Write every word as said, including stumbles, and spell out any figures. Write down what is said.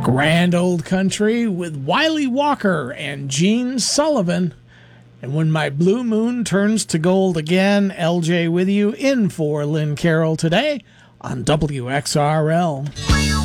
Grand Old Country with Wiley Walker and Gene Sullivan. And when my blue moon turns to gold again, L J with you in for Lynn Carroll today on W X R L.